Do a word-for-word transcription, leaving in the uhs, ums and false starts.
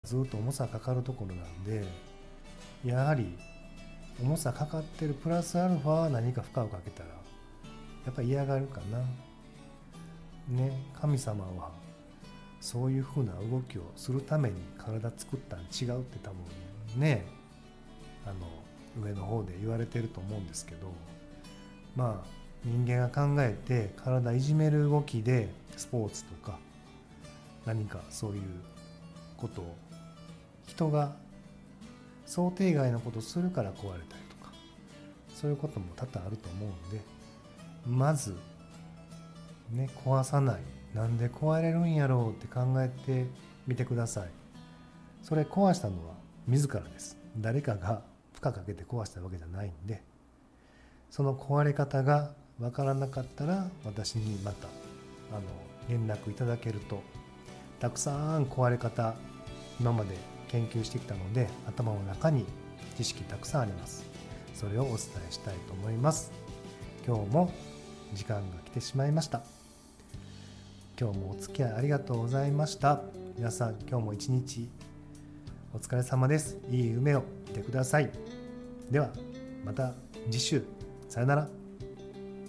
ずっと重さかかるところなんで、やはり重さかかってるプラスアルファ何か負荷をかけたらやっぱり嫌がるかなね。神様はそういう風な動きをするために体作ったん違うって多分ね、あの上の方で言われてると思うんですけど、まあ人間が考えて体いじめる動きでスポーツとか何かそういうことを人が想定外のことをするから壊れたりとか、そういうことも多々あると思うんで、まずね、壊さない、なんで壊れるんやろうって考えてみてください。それ壊したのは自らです。誰かが負荷かけて壊したわけじゃないんで、その壊れ方がわからなかったら私にまたあの連絡いただけると、たくさん壊れ方今まで研究してきたので頭の中に知識たくさんあります。それをお伝えしたいと思います。今日も時間が来てしまいました。今日もお付き合いありがとうございました。皆さん今日も一日お疲れ様です。いい夢を見てください。ではまた次週、さよなら。